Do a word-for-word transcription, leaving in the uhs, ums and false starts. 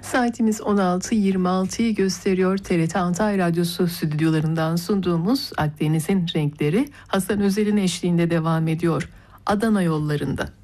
Saatimiz on altı yirmi altıyı gösteriyor. T R T Antalya Radyosu stüdyolarından sunduğumuz Akdeniz'in renkleri Hasan Özer'in eşliğinde devam ediyor. Adana yollarında.